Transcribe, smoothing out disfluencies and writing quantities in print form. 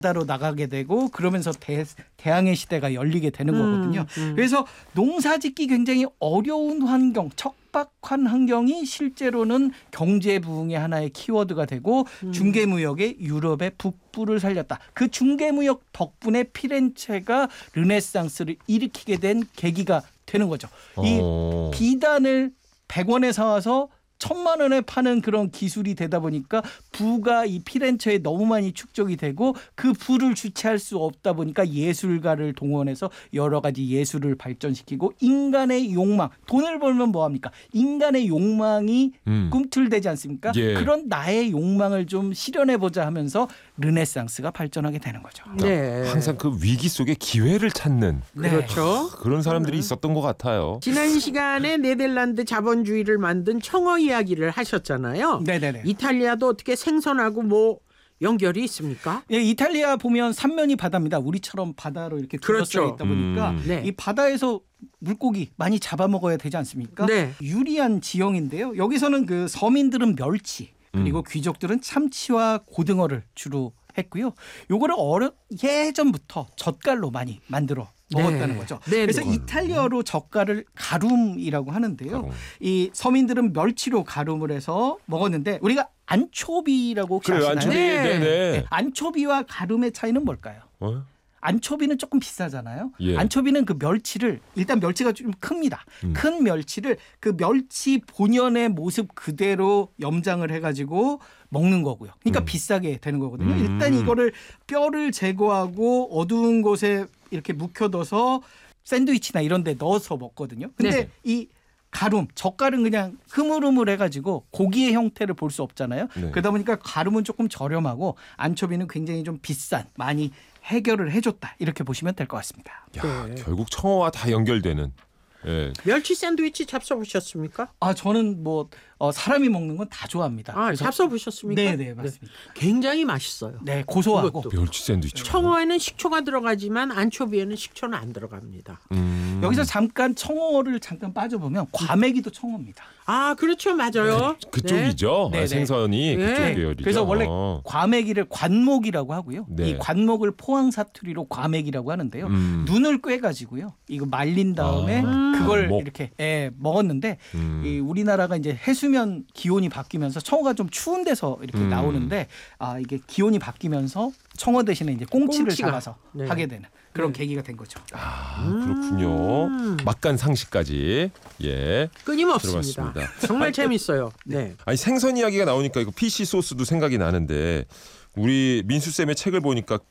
바다로 나가게 되고 그러면서 대항해 시대가 열리게 되는 거거든요. 그래서 농사짓기 굉장히 어려운 환경, 척박한 환경이 실제로는 경제 부흥의 하나의 키워드가 되고 중개무역의 유럽의 북부를 살렸다. 그 중개무역 덕분에 피렌체가 르네상스를 일으키게 된 계기가 되는 거죠. 이 비단을 100원에 사와서 1000만 원에 파는 그런 기술이 되다 보니까 부가 이 피렌체에 너무 많이 축적이 되고 그 부를 주체할 수 없다 보니까 예술가를 동원해서 여러 가지 예술을 발전시키고 인간의 욕망, 돈을 벌면 뭐합니까? 인간의 욕망이 꿈틀대지 않습니까? 예. 그런 나의 욕망을 좀 실현해보자 하면서 르네상스가 발전하게 되는 거죠. 네. 항상 그 위기 속에 기회를 찾는 그렇죠. 그런 사람들이 있었던 것 같아요. 지난 시간에 네덜란드 자본주의를 만든 청어 이야기를 하셨잖아요. 네네네. 이탈리아도 어떻게 생선하고 뭐 연결이 있습니까? 예, 이탈리아 보면 삼면이 바다입니다. 우리처럼 바다로 이렇게 둘러싸여 그렇죠. 있다 보니까 네. 이 바다에서 물고기 많이 잡아먹어야 되지 않습니까? 네. 유리한 지형인데요. 여기서는 그 서민들은 멸치 그리고 귀족들은 참치와 고등어를 주로 했고요. 요거를 예전부터 젓갈로 많이 만들어 먹었다는 거죠. 네, 그래서 네. 이탈리아로 젓갈을 가룸이라고 하는데요. 가룸. 이 서민들은 멸치로 가룸을 해서 먹었는데 우리가 안초비라고 혹시 그래요, 아시나요? 안초비. 네. 네네. 안초비와 가룸의 차이는 뭘까요? 어? 안초비는 조금 비싸잖아요. 예. 안초비는 그 멸치를 일단 멸치가 좀 큽니다. 큰 멸치를 그 멸치 본연의 모습 그대로 염장을 해가지고 먹는 거고요. 그러니까 비싸게 되는 거거든요. 일단 이거를 뼈를 제거하고 어두운 곳에 이렇게 묵혀둬서 샌드위치나 이런 데 넣어서 먹거든요. 근데 네. 이 가룸, 젓갈은 그냥 흐물흐물해가지고 고기의 형태를 볼 수 없잖아요. 네. 그러다 보니까 가룸은 조금 저렴하고 안초비는 굉장히 좀 비싼, 많이 해결을 해줬다 이렇게 보시면 될 것 같습니다. 야, 네. 결국 청어와 다 연결되는. 예. 멸치 샌드위치 잡숴보셨습니까? 아 저는 뭐 사람이 먹는 건 다 좋아합니다. 아, 그래서- 잡숴보셨습니까? 네네 맞습니다. 굉장히 맛있어요. 네 고소하고 이것도. 멸치 샌드위치. 청어에는 식초가 들어가지만 안초비에는 식초는 안 들어갑니다. 여기서 잠깐 청어를 잠깐 빠져보면 과메기도 청어입니다. 아, 그렇죠. 맞아요. 그쪽이죠. 네. 아, 생선이 네. 그쪽 계열이죠. 그래서 원래 과메기를 관목이라고 하고요. 네. 이 관목을 포항 사투리로 과메기라고 하는데요. 눈을 꿰가지고요. 이거 말린 다음에 그걸 관목. 이렇게 먹었는데 이 우리나라가 이제 해수면 기온이 바뀌면서 청어가 좀 추운 데서 이렇게 나오는데 이게 기온이 바뀌면서 청어 대신에 이제 꽁치를 꽁치가. 잡아서 네. 하게 되는 그런 계기가 된 거죠. 그렇군요. 막간 상식까지 예. 끊임없습니다. 들어봤습니다. 정말 재밌어요. 네. 아니 생선 이야기가 나오니까 이거 PC 소스도 생각이 나는데 우리 민수 쌤의 책을 보니까